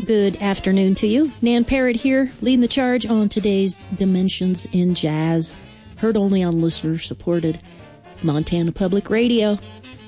Good afternoon to you. Nan Parrott here, leading the charge on today's Dimensions in Jazz. Heard only on listener-supported Montana Public Radio.